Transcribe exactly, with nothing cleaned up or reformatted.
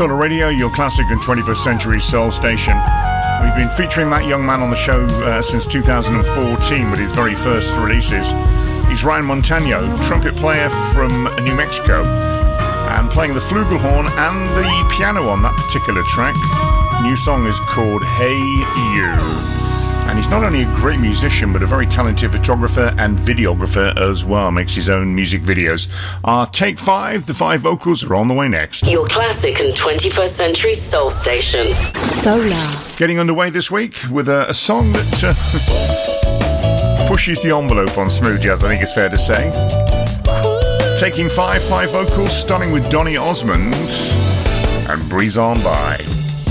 Solar Radio, your classic and twenty-first century soul station. We've been featuring that young man on the show uh, since two thousand fourteen with his very first releases. He's Ryan Montano, trumpet player from New Mexico, and playing the flugelhorn and the piano on that particular track. The new song is called Hey You. And he's not only a great musician, but a very talented photographer and videographer as well. Makes his own music videos. Our Take Five, the five vocals are on the way next. Your classic and twenty-first century soul station. Solar. Getting underway this week with a, a song that uh, pushes the envelope on smooth jazz, I think it's fair to say. Taking five, five vocals, starting with Donny Osmond and Breeze On By.